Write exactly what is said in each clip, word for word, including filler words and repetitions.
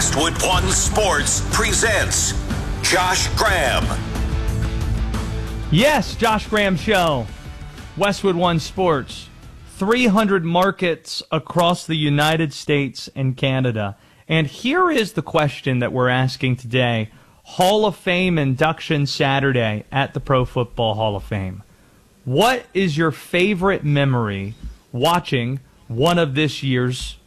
Westwood One Sports presents Josh Graham. Yes, Josh Graham Show, Westwood One Sports, three hundred markets across the United States and Canada. And here is the question that we're asking today. Hall of Fame induction Saturday at the Pro Football Hall of Fame. What is your favorite memory watching one of this year's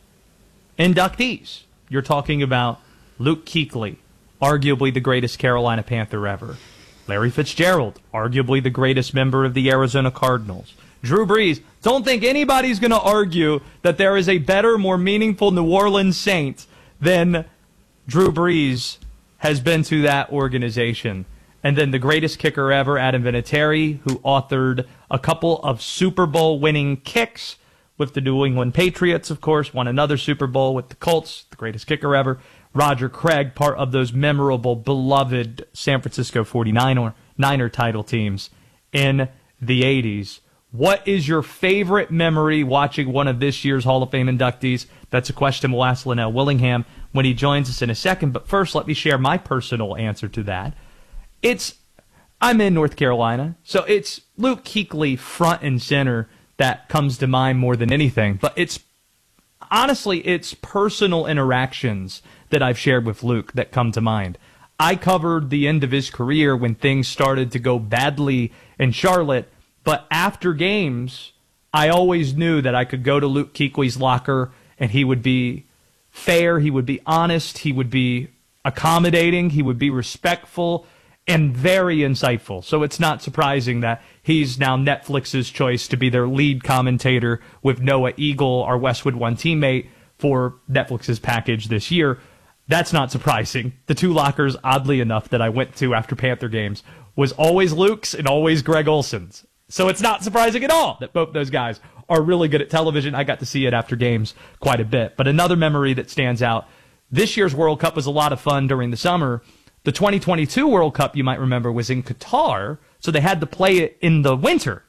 inductees? You're talking about Luke Kuechly, arguably the greatest Carolina Panther ever. Larry Fitzgerald, arguably the greatest member of the Arizona Cardinals. Drew Brees, don't think anybody's going to argue that there is a better, more meaningful New Orleans Saint than Drew Brees has been to that organization. And then the greatest kicker ever, Adam Vinatieri, who authored a couple of Super Bowl winning kicks with the New England Patriots, of course, won another Super Bowl with the Colts, the greatest kicker ever. Roger Craig, part of those memorable, beloved San Francisco forty-niner Niner title teams in the eighties. What is your favorite memory watching one of this year's Hall of Fame inductees? That's a question we'll ask Linnell Willingham when he joins us in a second. But first, let me share my personal answer to that. It's, I'm in North Carolina, so it's Luke Kuechly front and center that comes to mind more than anything. But it's, honestly, it's personal interactions that I've shared with Luke that come to mind. I covered the end of his career when things started to go badly in Charlotte, but after games, I always knew that I could go to Luke Kuechly's locker and he would be fair, he would be honest, he would be accommodating, he would be respectful, and very insightful. So it's not surprising that he's now Netflix's choice to be their lead commentator with Noah Eagle, our Westwood One teammate, for Netflix's package this year. That's not surprising. The two lockers, oddly enough, that I went to after Panther games was always Luke's and always Greg Olson's. So it's not surprising at all that both those guys are really good at television. I got to see it after games quite a bit. But another memory that stands out, this year's World Cup was a lot of fun during the summer. The twenty twenty-two World Cup, you might remember, was in Qatar, so they had to play it in the winter.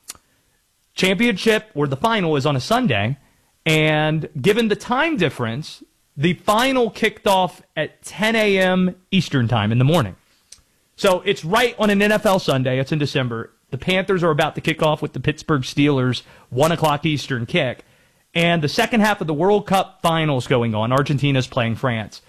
Championship, or the final, is on a Sunday, and given the time difference, the final kicked off at ten a.m. Eastern time in the morning. So it's right on an N F L Sunday. It's in December. The Panthers are about to kick off with the Pittsburgh Steelers, one o'clock Eastern kick. And the second half of the World Cup finals going on. Argentina's playing France.